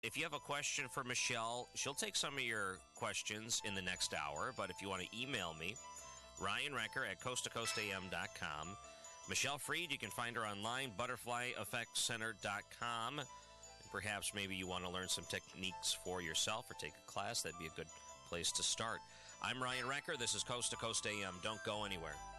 if you have a question for Michelle, she'll take some of your questions in the next hour. But if you want to email me, Ryan Recker at coasttocoastam.com. Michelle Freed, you can find her online, butterflyeffectcenter.com. And perhaps maybe you want to learn some techniques for yourself or take a class. That'd be a good place to start. I'm Ryan Recker. This is Coast to Coast AM. Don't go anywhere.